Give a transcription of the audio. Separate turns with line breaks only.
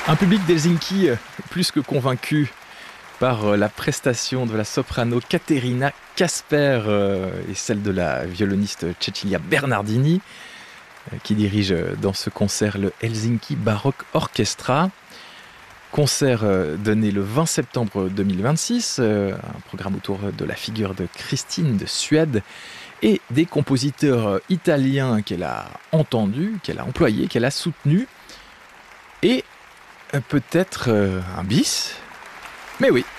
Un public d'Helsinki plus que convaincu par la prestation de la soprano Caterina Kasper et celle de la violoniste Cecilia Bernardini qui dirige dans ce concert le Helsinki Baroque Orchestra. Concert donné le 20 septembre 2026, un programme autour de la figure de Christine de Suède et des compositeurs italiens qu'elle a entendus, qu'elle a employés, qu'elle a soutenus. Et peut-être un bis. Mais oui,